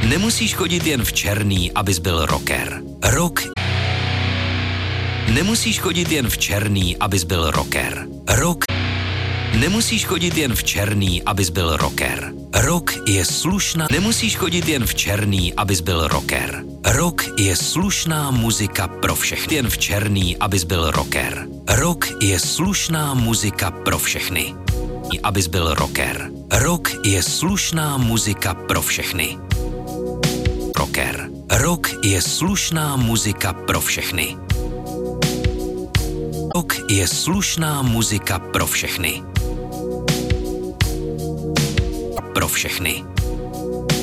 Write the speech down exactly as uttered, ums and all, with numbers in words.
Nemusíš chodit jen v černý, abys byl rocker. Rock. Nemusíš chodit jen v černý, abys byl rocker. Rock. Nemusíš chodit jen v černý, abys byl rocker. Rock je slušná. Nemusíš chodit jen v černý, abys byl rocker. Rock je slušná muzika pro všechny. Jen v černý, abys byl rocker. Rock je slušná muzika pro všechny. Abys byl rocker. Rock je slušná muzika pro všechny. Rocker. Rock je slušná muzika pro všechny. Rock je slušná muzika pro všechny. Pro všechny.